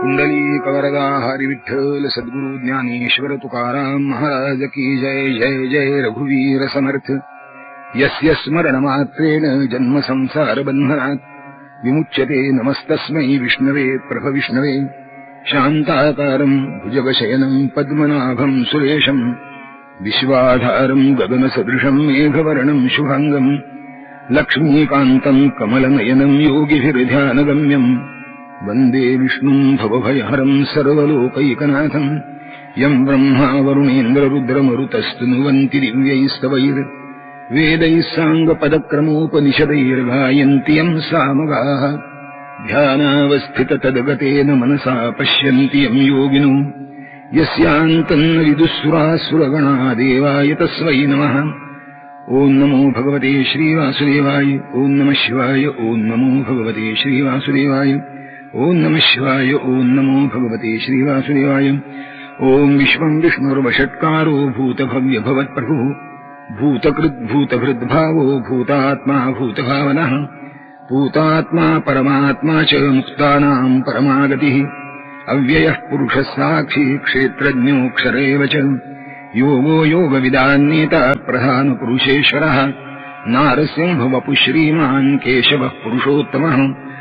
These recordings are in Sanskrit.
कुंडलीकवरदा हरि विठ्ठल सद्गुरु ज्ञानेश्वर तुकाराम महाराज की जय। जय जय रघुवीर समर्थ। यस्य स्मरणमात्रेण जन्म संसार बन्धनात् विमुच्यते नमस्तस्मै विष्णवे प्रभविष्णवे। शान्ताकारं भुजगशयनं पद्मनाभं सुरेशं विश्वाधारं गगनसदृशं मेघवर्णं शुभांगं लक्ष्मीकान्तं कमलनयनं योगिभिर्ध्यानगम्यं वन्दे विष्णुं भवभयहरं सर्वलोकैकनाथं। यं ब्रह्मा वरुणेन्द्ररुद्रमरुतस्तुनुवन्ति दिव्यैस्तवैर्वेदैः साङ्गपदक्रमोपनिषदैर्गायन्ति यं सामगाः। ध्यानावस्थिततद्गतेन मनसा पश्यन्ति यं योगिनो यस्यान्तन्न विदुःसुरासुरगणा देवाय तस्मै नमः। ॐ नमो भगवते श्रीवासुदेवाय। ॐ नमः शिवाय। ॐ नमो भगवते श्रीवासुदेवाय। ॐ नमः शिवाय। ॐ नमो भगवते श्रीवासुदेवाय। ॐ विश्वं विष्णुर्वषट्कारो भूतभव्यभवत्प्रभुः भूतकृद्भूतभृद्भावो भूतात्मा भूतभावनः भूतात्मा परमात्मा च मुक्तानां परमागतिः। अव्ययः पुरुषः साक्षी क्षेत्रज्ञोऽक्षर एव च योगो योगविदान्नेता प्रधानपुरुषेश्वरः। नारसिंहवपुः श्रीमान् केशवः पुरुषोत्तमः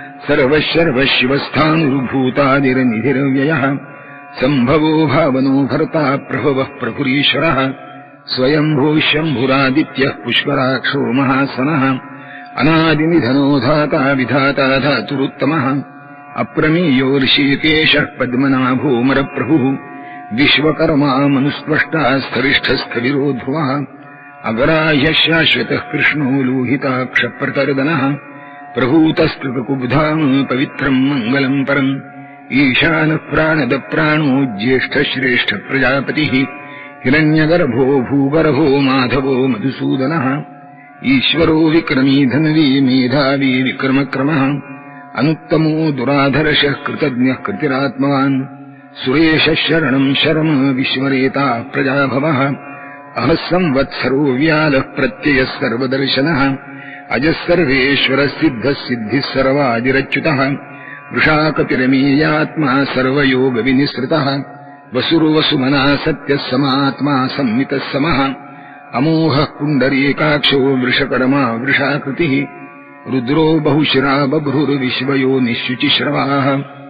सर्वशर्वशिवस्थानुर्भूतादिर्निधिरव्ययः। सम्भवो भावनो भर्ता प्रभवः प्रभुरीश्वरः। स्वयंभूः शम्भुरादित्यः पुष्कराक्षो महासनः अनादिनिधनो धाता विधाता धातुरुत्तमः। अप्रमेयो ऋषिकेशः पद्मनाभोऽमरप्रभुः विश्वकर्मा मनुस्पष्टा स्थरिष्ठस्थविरो ध्रुवः। अगराह्यः शाश्वतः कृष्णो लोहिताक्षप्रतर्दनः प्रभूतस्तृतकुब्धाम् पवित्रम् मङ्गलम् परम्। ईशानः प्राणदप्राणो ज्येष्ठश्रेष्ठ प्रजापतिः हिरण्यगर्भो भूगर्भो माधवो मधुसूदनः। ईश्वरो विक्रमी धन्वी मेधावी विक्रमक्रमः अनुत्तमो दुराधर्षः कृतज्ञः कृतिरात्मवान्। सुरेशः शरणम् शर्म विश्वरेता प्रजाभवः। अहः संवत्सरो व्यालः प्रत्ययः सर्वदर्शनः अजः सर्वेश्वरः सिद्धः सिद्धिः सर्वादिरच्युतः। वृषाकपिरमेयात्मा सर्वयोगविनिसृतः वसुर्वसुमना सत्यः समात्मा संमितः समः। अमोहः पुण्डरीकाक्षो वृषकर्मा वृषाकृतिः रुद्रो बहुशिरा बभ्रुर्विश्वयोनिश्शुचिश्रवाः।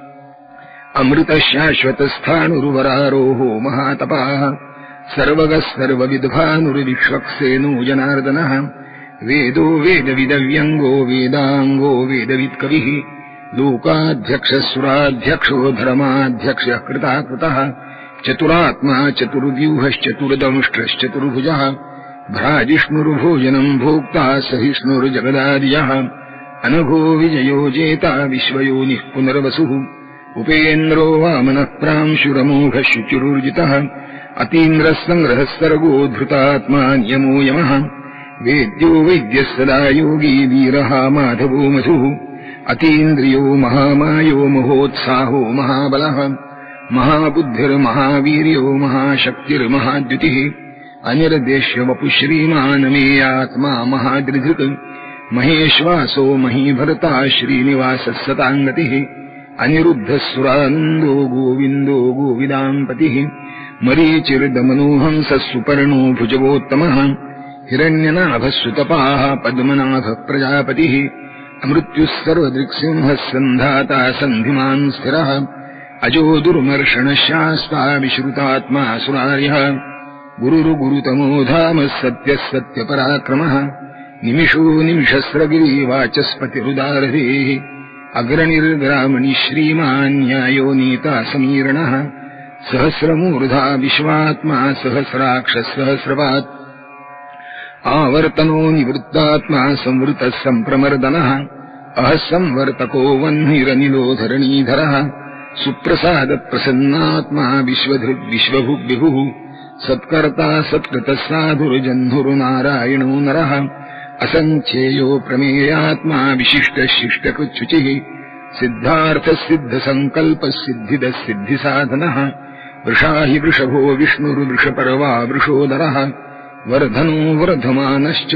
अमृतः शाश्वतस्थाणुर्वरारोहो महातपाः सर्वगः सर्वविद्भानुर्विश्वक्सेनो जनार्दनः। वेदो वेदविदव्यङ्गो वेदाङ्गो वेदवित्कविः लोकाध्यक्षः सुराध्यक्षो धर्माध्यक्षः कृताकृतः। चतुरात्मा चतुर्व्यूहश्चतुर्दंष्ट्रश्चतुर्भुजः भ्राजिष्णुर्भोजनम् भोक्ता सहिष्णुर्जगदादियः। अनघो विजयो जेता विश्वयोनिः पुनर्वसुः उपेन्द्रो वामनः प्रांशुरमोघः शुचिरुर्जितः। अतीन्द्रः सङ्ग्रहः सर्गो धृतात्मा नियमो यमः। वेद्यो वैद्यः सदा योगी वीरः माधवो मधुः। अतीन्द्रियो महामायो महोत्साहो महाबलः महाबुद्धिर्महावीर्यो महाशक्तिर्महाद्युतिः। अनिर्देश्यवपुः श्रीमानमेयात्मा महादृधृक् महेश्वासो महीभर्ता श्रीनिवासः सताङ्गतिः। अनिरुद्धः सुरानन्दो गोविन्दो गोविदाम्पतिः मरीचिर्दमनोहंसः सुपर्णो भुजगोत्तमः। हिरण्यनाभः सुतपाः पद्मनाभः प्रजापतिः। अमृत्युः सर्वदृक्सिंहः सन्धाता सन्धिमान् स्थिरः अजो दुर्मर्षणः शास्ता विश्रुतात्मा सुरार्यः। गुरुर्गुरुतमो धामः सत्यः सत्यपराक्रमः निमिषो निमिषस्रगिरिवाचस्पतिरुदारधेः। अग्रणिर्ग्रामणि श्रीमान् न्यायो नीता समीरणः सहस्रमूर्धा विश्वात्मा सहस्राक्षः सहस्रपात् आवर्तनो निवृत्तात्मा संवृतः सम्प्रमर्दनः। अहः संवर्तको वह्निरनिलो धरणीधरः सुप्रसादप्रसन्नात्मा विश्वधृग्विश्वभुग्विभुः सत्कर्ता सत्कृतः साधुर्जह्नुर्नारायणो नरः। असङ्ख्येयो प्रमेयात्मा विशिष्टः शिष्टकृच्छुचिः सिद्धार्थः सिद्धसङ्कल्पः सिद्धिदः सिद्धिसाधनः। वृषा हि वृषभो विष्णुर्वृषपर्वा वृषोदरः वर्धनो वर्धमानश्च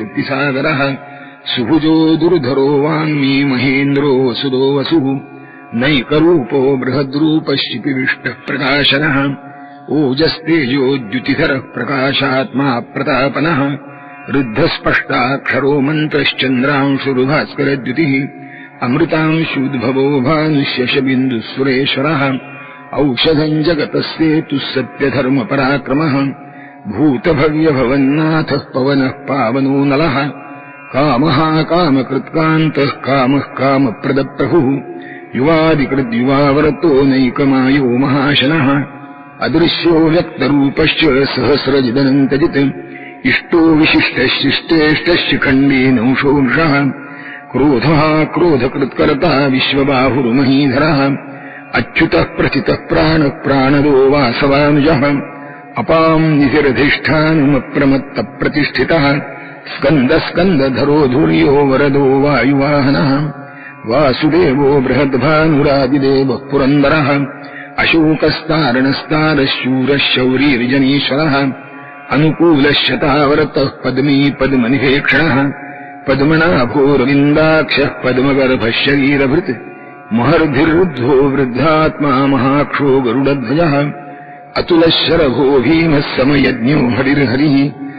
विविक्तश्रुतिसागरः। सुभुजो दुर्धरो वाङ्मी महेन्द्रो वसुदो वसुः नैकरूपो बृहद्रूपश्चिपिविष्टः प्रकाशनः ओजस्तेजोद्युतिधरः प्रकाशात्मा प्रतापनः रुद्धस्पष्टाक्षरो मन्त्रश्चन्द्रांशुरुभास्करद्युतिः अमृतांशुद्भवो भानुष्यशबिन्दुः औषधम् जगतस्येतुः सत्यधर्मपराक्रमः भूतभव्यभवन्नाथः पवनः पावनो नलः कामः कामकृत्कान्तः कामः कामप्रदप्रभुः युवादिकृद्युवावरतो नैकमायो महाशनः अदृश्यो व्यक्तरूपश्च सहस्रजिदनन्तजित् इष्टो विशिष्टशिष्टेष्टशिखण्डेनौषो वृषः क्रोधः क्रोधकृत्कर्ता विश्वबाहुर्महीधरः अच्युतः प्रथितः प्राणः प्राणदो वासवानुजः अपाम् निधिरधिष्ठानमप्रमत्तप्रतिष्ठितः स्कन्दस्कन्दधरो धुर्यो वरदो वायुवाहनः वासुदेवो बृहद्भानुरादिदेवः पुरन्दरः अशोकस्तारणस्तारशूरः शौरीर्जनीश्वरः अनुकूलश्शतावरतः पद्मी पद्मनिभेक्षणः पद्मनाभोरविन्दाक्षः पद्मगर्भः शरीरभृत् महर्धिर्वृद्धो वृद्धात्मा महाक्षो गरुडध्वजः अतुलः शरभो भीमः समयज्ञो हरिर्हरिः